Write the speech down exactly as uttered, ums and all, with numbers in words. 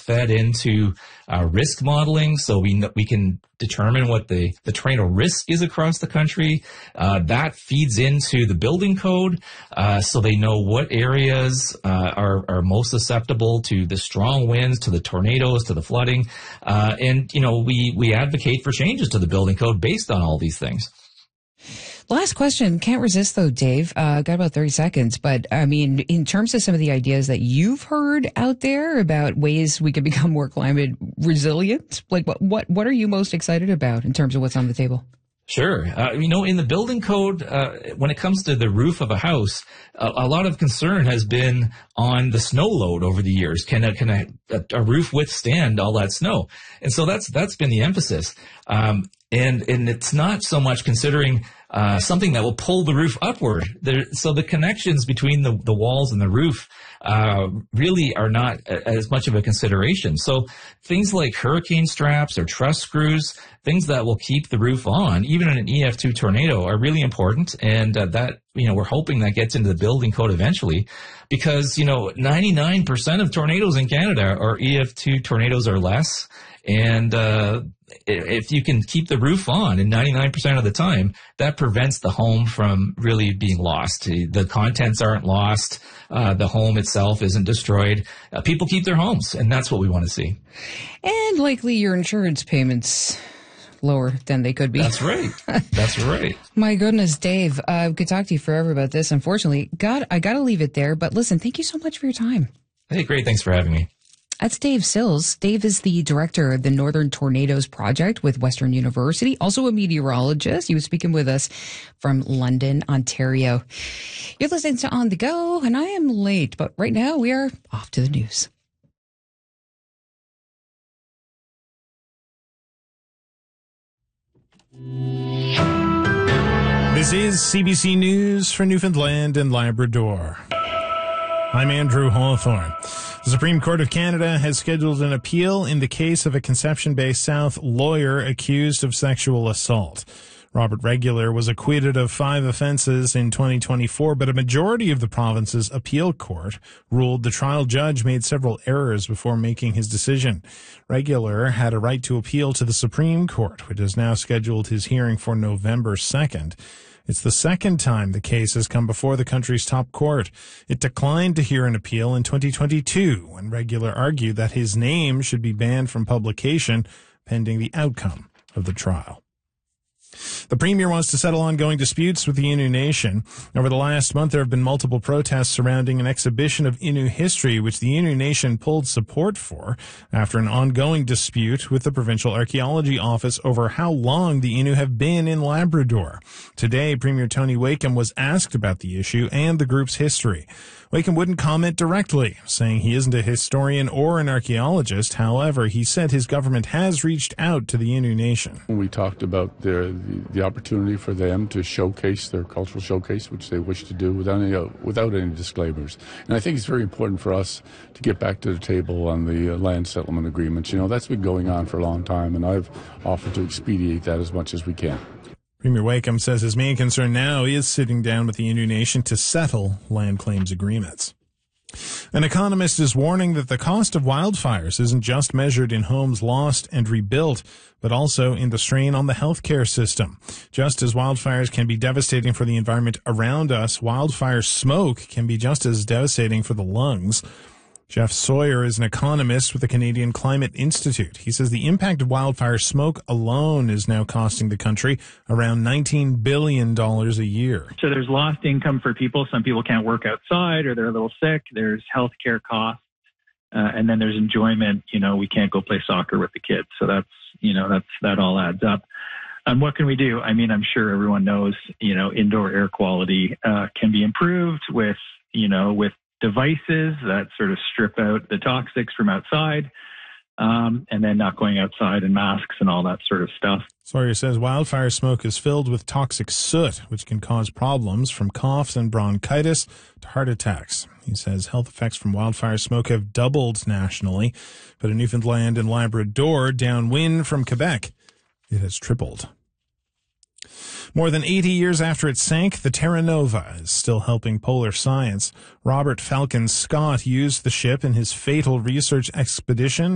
fed into uh, risk modeling, so we we can determine what the, the tornado risk is across the country. Uh, that feeds into the building code, uh, so they know what areas uh, are, are most susceptible to the strong winds, to the tornadoes, to the flooding. Uh, and, you know, we, we advocate for changes to the building code based on all these things. Last question. Can't resist though, Dave. Uh, got about thirty seconds. But I mean, in terms of some of the ideas that you've heard out there about ways we can become more climate resilient, like what, what, what are you most excited about in terms of what's on the table? Sure. Uh, you know, in the building code, uh, when it comes to the roof of a house, a, a lot of concern has been on the snow load over the years. Can a, can a, a roof withstand all that snow? And so that's, that's been the emphasis. Um, and, and it's not so much considering Uh, something that will pull the roof upward. There, so the connections between the, the walls and the roof uh, really are not a, as much of a consideration. So things like hurricane straps or truss screws, things that will keep the roof on, even in an E F two tornado, are really important. And uh, that, you know, we're hoping that gets into the building code eventually, because, you know, ninety-nine percent of tornadoes in Canada are E F two tornadoes or less. And uh, if you can keep the roof on in ninety-nine percent of the time, that prevents the home from really being lost. The contents aren't lost. Uh, the home itself isn't destroyed. Uh, people keep their homes, and that's what we want to see. And likely your insurance payments lower than they could be. That's right. That's right. My goodness, Dave, I uh, could talk to you forever about this. Unfortunately, God, I got to leave it there. But listen, thank you so much for your time. Hey, great. Thanks for having me. That's Dave Sills. Dave is the director of the Northern Tornadoes Project with Western University, also a meteorologist. He was speaking with us from London, Ontario. You're listening to On the Go, and I am late, but right now we are off to the news. This is C B C News for Newfoundland and Labrador. I'm Andrew Hawthorne. The Supreme Court of Canada has scheduled an appeal in the case of a Conception-based South lawyer accused of sexual assault. Robert Regular was acquitted of five offenses in twenty twenty-four, but a majority of the province's appeal court ruled the trial judge made several errors before making his decision. Regular had a right to appeal to the Supreme Court, which has now scheduled his hearing for November second. It's the second time the case has come before the country's top court. It declined to hear an appeal in twenty twenty-two, when Regular argued that his name should be banned from publication pending the outcome of the trial. The Premier wants to settle ongoing disputes with the Innu Nation. Over the last month, there have been multiple protests surrounding an exhibition of Innu history, which the Innu Nation pulled support for after an ongoing dispute with the Provincial Archaeology Office over how long the Innu have been in Labrador. Today, Premier Tony Wakeham was asked about the issue and the group's history. Wakeham wouldn't comment directly, saying he isn't a historian or an archaeologist. However, he said his government has reached out to the Innu Nation. We talked about their, the, the opportunity for them to showcase their cultural showcase, which they wish to do without any, uh, without any disclaimers. And I think it's very important for us to get back to the table on the uh, land settlement agreements. You know, that's been going on for a long time, and I've offered to expedite that as much as we can. Premier Wakeham says his main concern now is sitting down with the Innu Nation to settle land claims agreements. An economist is warning that the cost of wildfires isn't just measured in homes lost and rebuilt, but also in the strain on the healthcare system. Just as wildfires can be devastating for the environment around us, wildfire smoke can be just as devastating for the lungs. Jeff Sawyer is an economist with the Canadian Climate Institute. He says the impact of wildfire smoke alone is now costing the country around nineteen billion dollars a year. So there's lost income for people. Some people can't work outside or they're a little sick. There's healthcare costs. Uh, and then there's enjoyment. You know, we can't go play soccer with the kids. So that's, you know, that's, that all adds up. And what can we do? I mean, I'm sure everyone knows, you know, indoor air quality uh, can be improved with, you know, with devices that sort of strip out the toxics from outside, um, and then not going outside in masks and all that sort of stuff. Sawyer says wildfire smoke is filled with toxic soot, which can cause problems from coughs and bronchitis to heart attacks. He says health effects from wildfire smoke have doubled nationally, but in Newfoundland and Labrador, downwind from Quebec, it has tripled. More than eighty years after it sank, the Terra Nova is still helping polar science. Robert Falcon Scott used the ship in his fatal research expedition